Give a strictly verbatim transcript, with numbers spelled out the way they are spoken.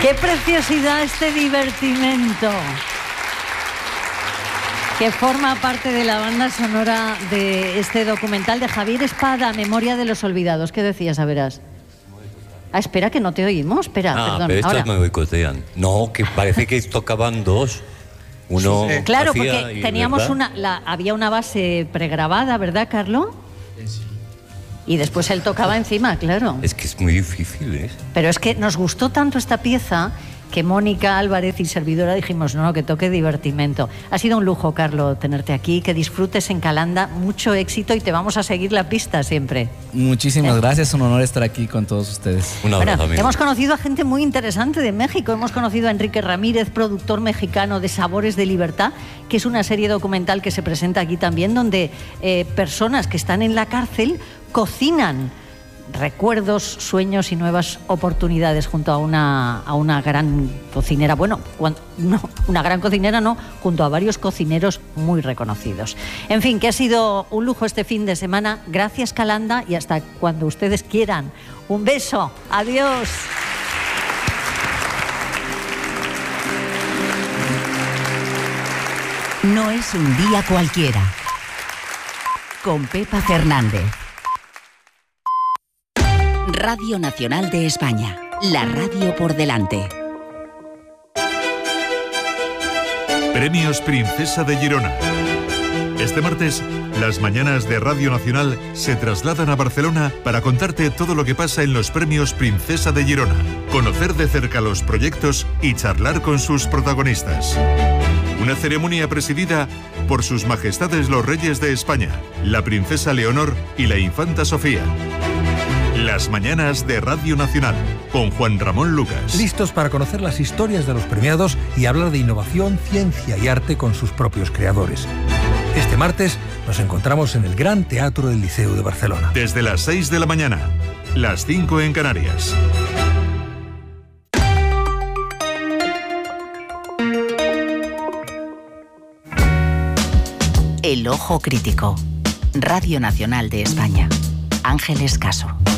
Qué preciosidad este divertimento, que forma parte de la banda sonora de este documental de Javier Espada, Memoria de los Olvidados. ¿Qué decías, a verás? Ah, espera, que no te oímos. Espera, ah, perdón. pero estos ahora me boicotean. No, que parece que tocaban dos. Uno sí, claro, hacía porque y, teníamos ¿verdad? una, la, había una base pregrabada, ¿verdad, Carlos? Sí. Y después él tocaba encima, claro. Es que es muy difícil, ¿eh? Pero es que nos gustó tanto esta pieza que Mónica Álvarez y servidora dijimos, no, no, que toque divertimento. Ha sido un lujo, Carlos, tenerte aquí, que disfrutes en Calanda, mucho éxito y te vamos a seguir la pista siempre. Muchísimas ¿Eh? gracias, un honor estar aquí con todos ustedes. Un abrazo, Bueno, amigo. hemos conocido a gente muy interesante de México. Hemos conocido a Enrique Ramírez, productor mexicano de Sabores de Libertad, que es una serie documental que se presenta aquí también, donde eh, personas que están en la cárcel cocinan recuerdos, sueños y nuevas oportunidades junto a una, a una gran cocinera. Bueno, cuando, no, una gran cocinera no, junto a varios cocineros muy reconocidos. En fin, que ha sido un lujo este fin de semana. Gracias, Calanda, y hasta cuando ustedes quieran. Un beso. Adiós. No es un día cualquiera. Con Pepa Fernández. Radio Nacional de España, la radio por delante. Premios Princesa de Girona. Este martes, las mañanas de Radio Nacional se trasladan a Barcelona para contarte todo lo que pasa en los Premios Princesa de Girona, conocer de cerca los proyectos y charlar con sus protagonistas. Una ceremonia presidida por sus majestades los reyes de España, la princesa Leonor y la infanta Sofía. Las mañanas de Radio Nacional, con Juan Ramón Lucas. Listos para conocer las historias de los premiados y hablar de innovación, ciencia y arte con sus propios creadores. Este martes nos encontramos en el Gran Teatro del Liceu de Barcelona. Desde las seis de la mañana, las cinco en Canarias. El Ojo Crítico. Radio Nacional de España. Ángeles Caso.